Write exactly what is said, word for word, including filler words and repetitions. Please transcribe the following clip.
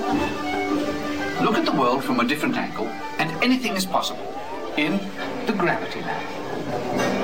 Look at the world from a different angle, and anything is possible in the Gravity Lab.